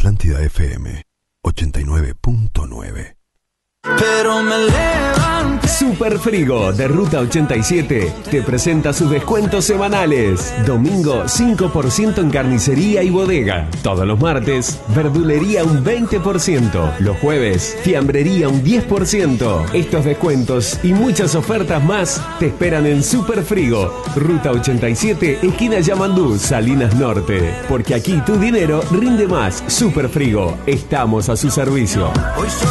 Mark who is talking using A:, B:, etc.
A: Atlántida FM 89.9.
B: Pero me levanté.
C: Superfrigo de Ruta 87 te presenta sus descuentos semanales. Domingo 5% en carnicería y bodega. Todos los martes, verdulería un 20%. Los jueves, fiambrería un 10%. Estos descuentos y muchas ofertas más te esperan en Superfrigo. Ruta 87, esquina Yamandú, Salinas Norte. Porque aquí tu dinero rinde más. Superfrigo, estamos a su servicio.
B: Hoy